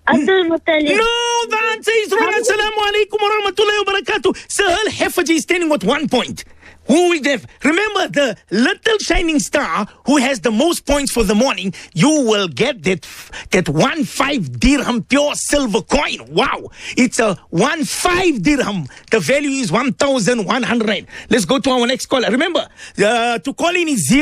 Abdul Muttalib. No, the answer is wrong. Assalamu alaikum wa rahmatullahi wa barakatuh. Sahal Hafaji is standing with 1 point. Who is that? Remember, the little shining star who has the most points for the morning, you will get that 1.5 dirham pure silver coin. Wow. It's a 1.5 dirham. The value is 1,100. Let's go to our next caller. Remember, to call in is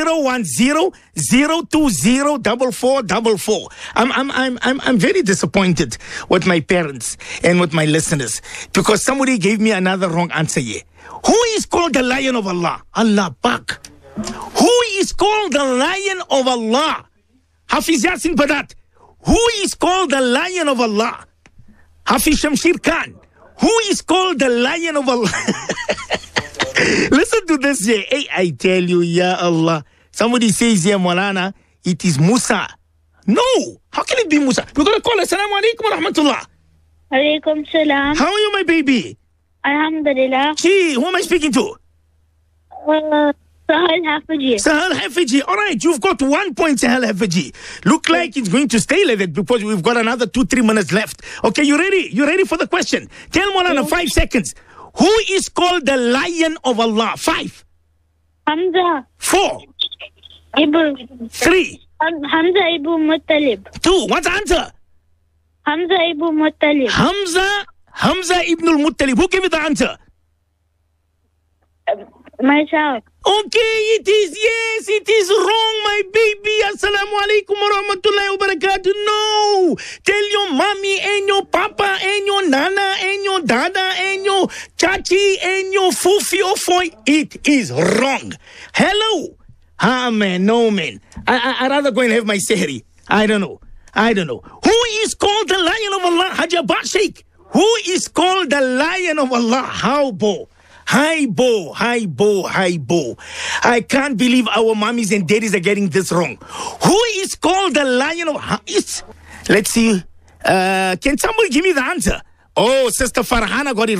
010-020-4444. I'm very disappointed with my parents and with my listeners because somebody gave me another wrong answer here. Who is called the Lion of Allah? Allah Pak. Who is called the Lion of Allah? Hafiz Yasin Badat. Who is called the Lion of Allah? Hafiz Shamshir Khan. Who is called the Lion of Allah? Listen to this here. Hey, I tell you, Ya Allah. Somebody says here, Maulana, it is Musa. No. How can it be Musa? We're going to call. Assalamu alaikum wa rahmatullah. Alaikum salam. How are you, my baby? Alhamdulillah. Gee, who am I speaking to? Sahal Hafaji. Sahal Hafaji. All right, you've got 1 point, Sahal Hafaji. Look like it's going to stay like that because we've got another 2-3 minutes left. Okay, you ready? You ready for the question? Tell Maulana 5 seconds. Who is called the Lion of Allah? 5. Hamza. 4. 3. Hamza Ibn Muttalib. 2. What's the answer? Hamza Ibn Muttalib. Hamza Ibn al-Muttalib. Who gave you the answer? Myself. Okay, it is. Yes, it is wrong, my baby. Assalamu alaikum wa rahmatullahi wa barakatuh. No. Tell your mommy and your papa and your nana and your dada and your chachi and your fufi or foy. It is wrong. Hello. Ah, man. No, man. I'd rather go and have my sehri. I don't know. Who is called the Lion of Allah? Haji Abbas Sheikh. Who is called the Lion of Allah? How bo? Hi bo. I can't believe our mommies and daddies are getting this wrong. Who is called the Lion of Allah? Let's see. Can somebody give me the answer? Oh, Sister Farhana got it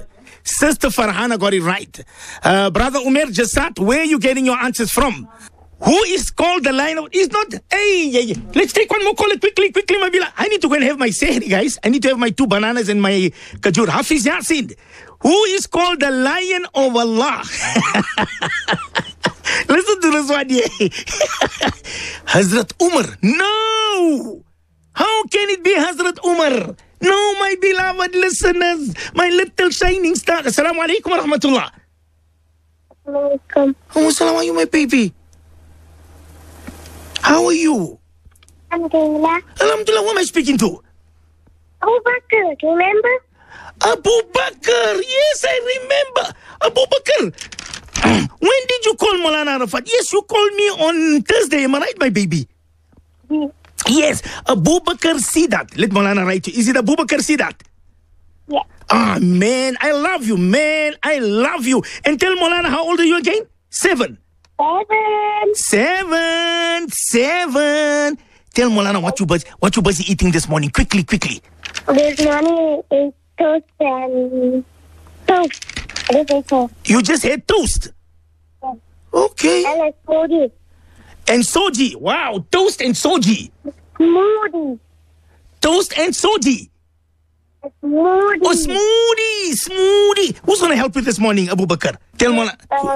right. Brother Umer Jasat, where are you getting your answers from? Who is called the Lion of... It's not... Hey. Let's take one more caller quickly, my bila. I need to go and have my sehri, guys. I need to have my 2 bananas and my kajur. Hafiz Yasin. Who is called the Lion of Allah? Listen to this one here. Hazrat Umar. No! How can it be Hazrat Umar? No, my beloved listeners. My little shining star. Assalamu alaikum wa rahmatullah. Welcome. Oh, salam are you, my baby? How are you? Alhamdulillah. Alhamdulillah, who am I speaking to? Abu Bakr, remember? Abu Bakr. Yes, I remember. Abu Bakr. When did you call Maulana Arafat? Yes, you called me on Thursday. Am I right, my baby? Yes. Abu Bakr Sidat. Let Maulana write you. Is it Abu Bakr Sidat? Yeah. Ah, man. I love you, man. I love you. And tell Maulana, how old are you again? 7. 7. Tell Maulana what you busy eating this morning. Quickly. This morning is toast and toast. What is it? You just had toast. Yeah. Okay. And a soji. And soji. Wow. Toast and soji. Smoothie. Toast and soji. Smoothie. Oh, smoothie. Who's going to help you this morning, Abu Bakr? Tell Maulana.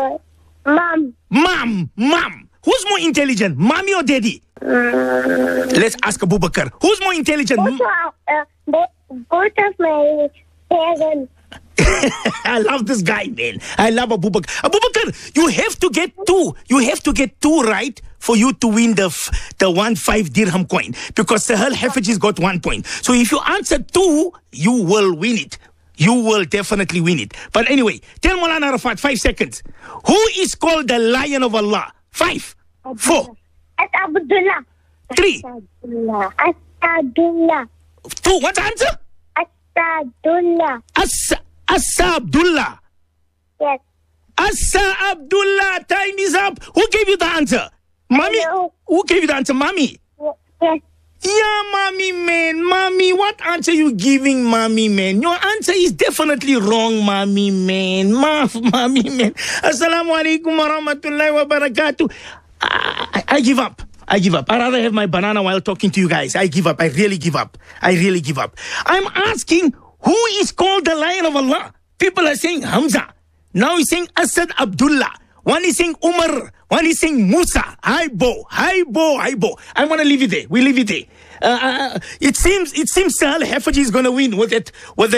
Mom. Who's more intelligent, mommy or daddy? Let's ask Abu Bakr. Who's more intelligent? Both of my parents. I love this guy, man. I love Abu Bakr. Abu Bakr, you have to get 2. You have to get 2 right for you to win the 1.5 dirham coin. Because Sahal Hafaji's got 1 point. So if you answer 2, you will win it. You will definitely win it. But anyway, tell Maulana Arafat 5 seconds. Who is called the Lion of Allah? 5, 4, Abdullah. 3, Abdullah. 2. What's the answer? Abdullah. Asa Abdullah. Yes. Asa Abdullah. Time is up. Who gave you the answer? Mommy? Hello. Who gave you the answer? Mommy? Yes. Yeah, mommy, man. Mommy, what answer you giving, mommy, man? Your answer is definitely wrong, mommy, man. Mommy, man. Assalamu alaikum wa rahmatullahi wa barakatuh. I give up. I give up. I'd rather have my banana while talking to you guys. I give up. I really give up. I really give up. I'm asking, who is called the Lion of Allah? People are saying Hamza. Now he's saying Asad Abdullah. One is saying Umar. One is saying Musa. Hi bo. I want to leave it there. We leave it there. It seems Sahal Hafaji is going to win with that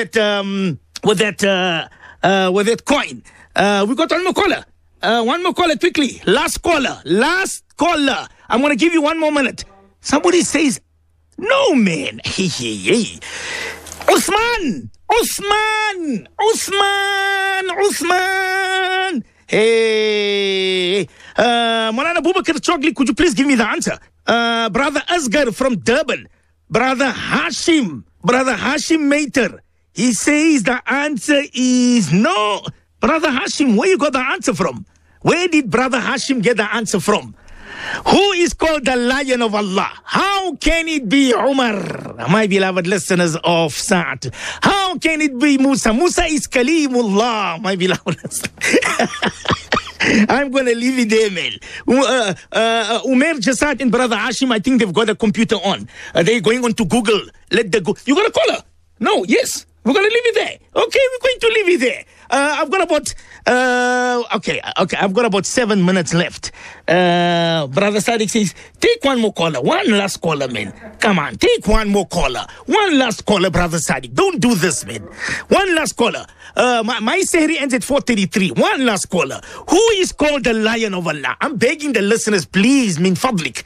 coin. We got one more caller. One more caller quickly. Last caller. I'm going to give you 1 more minute. Somebody says, no, man. Usman. Hey. Maulana Abubakar Chogli, could you please give me the answer? Brother Asgar from Durban. Brother Hashim Mater. He says the answer is no. Brother Hashim, where you got the answer from? Where did Brother Hashim get the answer from? Who is called the Lion of Allah? How can it be Umar? My beloved listeners of Sa'at. How can it be Musa? Musa is Kalimullah, my beloved listeners. I'm going to leave it there, man. Umair Jasad and Brother Hashim, I think they've got a computer on. They're going on to Google. You got a caller? No, yes. We're going to leave it there. Okay, we're going to leave it there. I've got about I've got about 7 minutes left. Brother Sadiq says, take one more caller. One last caller, man. Come on, take one more caller. One last caller, Brother Sadiq. Don't do this, man. One last caller. My Sehri ends at 4:33. One last caller. Who is called the Lion of Allah? I'm begging the listeners, please, min fadlik.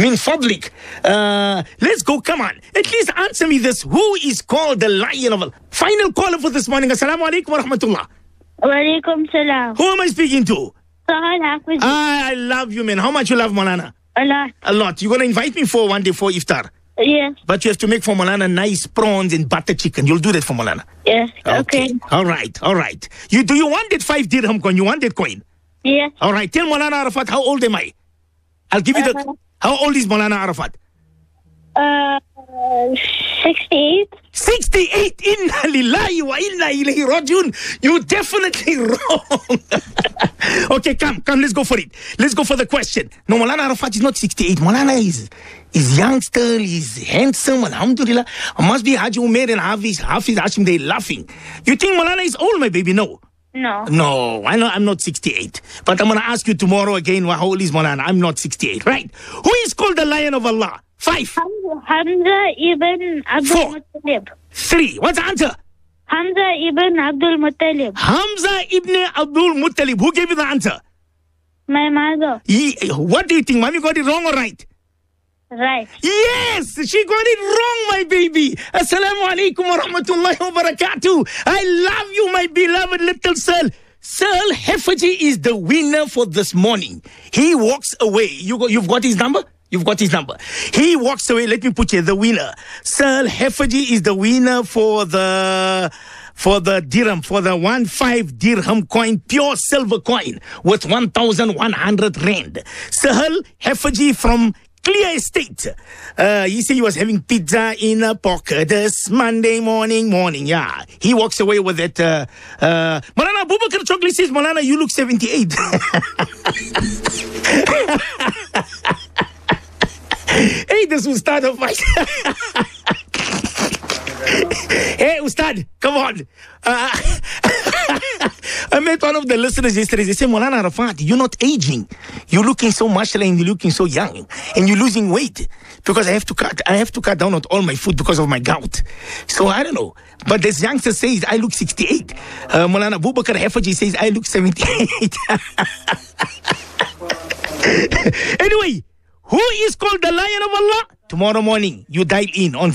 Let's go, come on. At least answer me this. Who is called the Lion of Allah? Final caller for this morning. Assalamu alaikum wa rahmatullah. Wa alaikum salam. Who am I speaking to? Sahal Hafiz. I love you, man. How much you love Maulana? A lot. A lot. You're going to invite me for one day for iftar? Yes. But you have to make for Maulana nice prawns and butter chicken. You'll do that for Maulana? Yes. Okay. All right. Do you want that 5 dirham coin? You want that coin? Yes. All right. Tell Maulana Arafat, how old am I? I'll give you the... How old is Maulana Arafat? 68. 68. Inna lillahi wa inna ilayhi rajiun. You're definitely wrong. Okay, come. Let's go for it. Let's go for the question. No, Maulana Arafat is not 68. Maulana is youngster. He's handsome. Alhamdulillah. Must be Haji Umair and Hafiz Hashim. They're laughing. You think Maulana is old, my baby? No. No, I know I'm not 68. But I'm going to ask you tomorrow again, how old is Maulana? I'm not 68. Right. Who is called the Lion of Allah? 5. Hamza ibn Abdul Muttalib. 3. What's the answer? Hamza ibn Abdul Muttalib. Hamza ibn Abdul Muttalib. Who gave you the answer? My mother. What do you think? Mommy got it wrong or right? Right. Yes, she got it wrong, my baby. Assalamu alaikum wa rahmatullahi wa barakatuh. I love you, my beloved little Sahal. Sahal Hafaji is the winner for this morning. He walks away. You've got his number? You've got his number. He walks away. Let me put you the winner. Sahal Hafaji is the winner for the dirham, for the 15 dirham coin, pure silver coin with 1,100 rand. Sahal Hafaji from Clear Estate. He said he was having pizza in a pocket this Monday morning. Yeah, he walks away with it. Maulana Abubakar Chogli says, Maulana, you look 78. Hey, this Ustad of mine. Hey, Ustad, come on. I met one of the listeners yesterday. They said, Maulana Arafat, you're not aging. You're looking so mashallah and you're looking so young. And you're losing weight. Because I have to cut down on all my food because of my gout. So I don't know. But this youngster says, I look 68. Maulana Abubakar Hafaji says, I look 78. Anyway, who is called the Lion of Allah? Tomorrow morning, you dial in on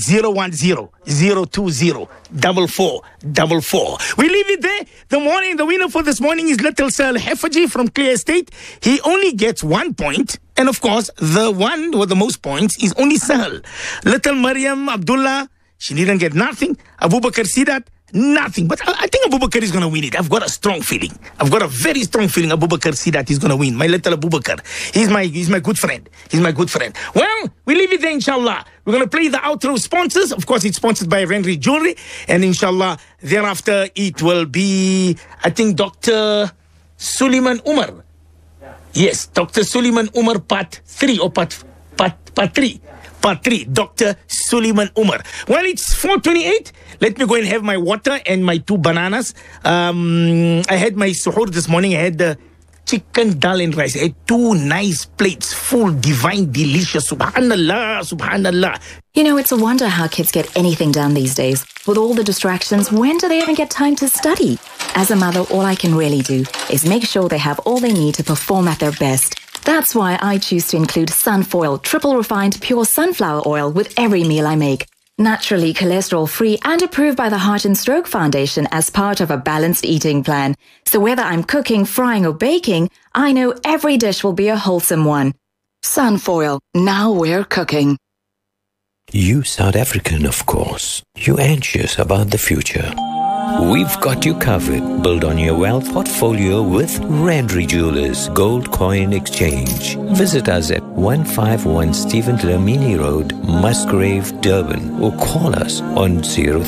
010-020-4444. We leave it there. The winner for this morning is Little Sahal Hafaji from Clear Estate. He only gets 1 point. And of course, the one with the most points is only Sahal. Little Maryam Abdullah, she didn't get nothing. Abubakar Sidat, nothing. But I think Abubakar is going to win it. I've got a strong feeling. I've got a very strong feeling Abubakar Sidat is going to win. My little Abubakar. He's my good friend. He's my good friend. Well, we leave it there, inshallah. We're going to play the outro sponsors. Of course, it's sponsored by Renry Jewelry. And inshallah, thereafter, it will be, I think, Dr. Suleiman Umar. Yes, Dr. Suleiman Umar part 3 or part Patri, Dr. Suleiman Umar. Well, it's 4:28. Let me go and have my water and my 2 bananas. I had my suhoor this morning. I had chicken, dal and rice. I had 2 nice plates, full, divine, delicious. Subhanallah, subhanallah. You know, it's a wonder how kids get anything done these days. With all the distractions, when do they even get time to study? As a mother, all I can really do is make sure they have all they need to perform at their best. That's why I choose to include Sunfoil, triple refined pure sunflower oil with every meal I make. Naturally cholesterol-free and approved by the Heart and Stroke Foundation as part of a balanced eating plan. So whether I'm cooking, frying or baking, I know every dish will be a wholesome one. Sunfoil, now we're cooking. You South African, of course. You anxious about the future. We've got you covered. Build on your wealth portfolio with Randry Jewelers Gold Coin Exchange. Visit us at 151 Stephen Dlamini Road, Musgrave, Durban, or call us on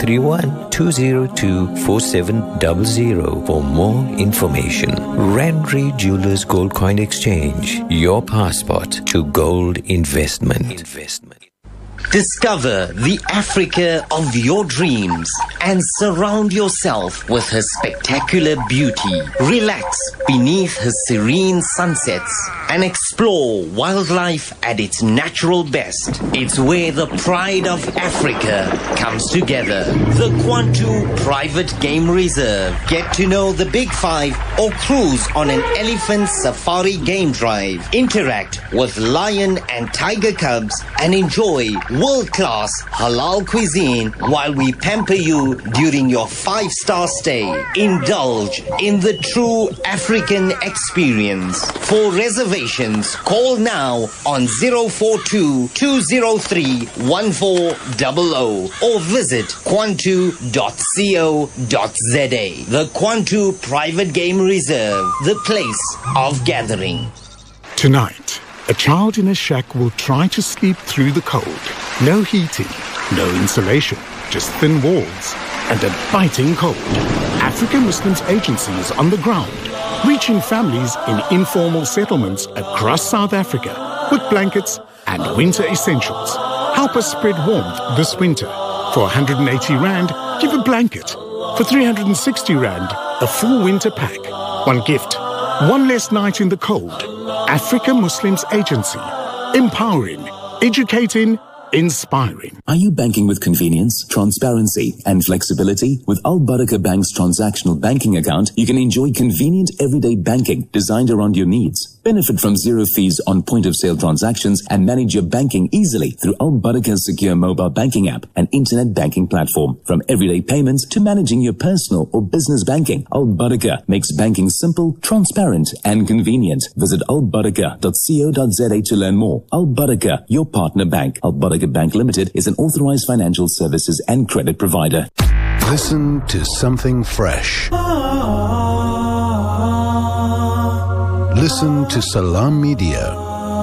031-202-4700 for more information. Randry Jewelers Gold Coin Exchange, your passport to gold investment. Discover the Africa of your dreams and surround yourself with her spectacular beauty. Relax beneath her serene sunsets and explore wildlife at its natural best. It's where the pride of Africa comes together. The Kwantu Private Game Reserve. Get to know the Big Five or cruise on an elephant safari game drive. Interact with lion and tiger cubs and enjoy world-class halal cuisine while we pamper you during your 5-star stay. Indulge in the true African experience. For reservations, call now on 042-203-1400 or visit kwantu.co.za. The Kwantu Private Game Reserve, the place of gathering. Tonight, a child in a shack will try to sleep through the cold. No heating, no insulation, just thin walls and a biting cold. African Muslims Agency is on the ground, reaching families in informal settlements across South Africa with blankets and winter essentials. Help us spread warmth this winter. For 180 Rand, give a blanket. For 360 Rand, a full winter pack. One gift, one less night in the cold. African Muslims Agency. Empowering, educating, inspiring. Are you banking with convenience, transparency, and flexibility? With Al Barakah Bank's transactional banking account, you can enjoy convenient everyday banking designed around your needs. Benefit from zero fees on point-of-sale transactions and manage your banking easily through Al Barakah's secure mobile banking app and internet banking platform. From everyday payments to managing your personal or business banking, Al Barakah makes banking simple, transparent, and convenient. Visit albarakah.co.za to learn more. Al Barakah, your partner bank. Al Barakah Bank Limited is an authorized financial services and credit provider. Listen to something fresh. Listen to Salam Media